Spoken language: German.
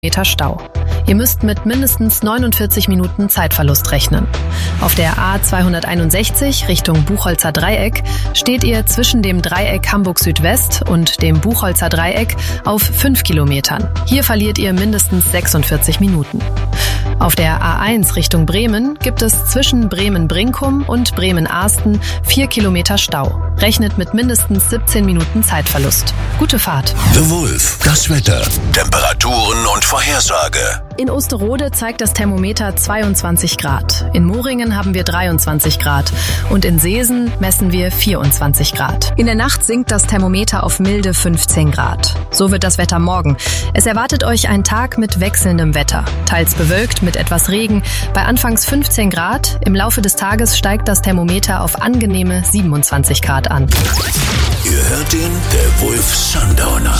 Meter Stau. Ihr müsst mit mindestens 49 Minuten Zeitverlust rechnen. Auf der A261 Richtung Buchholzer Dreieck steht ihr zwischen dem Dreieck Hamburg Südwest und dem Buchholzer Dreieck auf 5 Kilometern. Hier verliert ihr mindestens 46 Minuten. Auf der A1 Richtung Bremen gibt es zwischen Bremen-Brinkum und Bremen-Ahsten 4 Kilometer Stau. Rechnet mit mindestens 17 Minuten Zeitverlust. Gute Fahrt. The Wolf, das Wetter, Temperaturen und Vorhersage. In Osterode zeigt das Thermometer 22 Grad. In Moringen haben wir 23 Grad. Und in Seesen messen wir 24 Grad. In der Nacht sinkt das Thermometer auf milde 15 Grad. So wird das Wetter morgen. Es erwartet euch ein Tag mit wechselndem Wetter. Teils bewölkt mit etwas Regen. Bei anfangs 15 Grad. Im Laufe des Tages steigt das Thermometer auf angenehme 27 Grad an. Ihr hört den The Wolf Sundowner.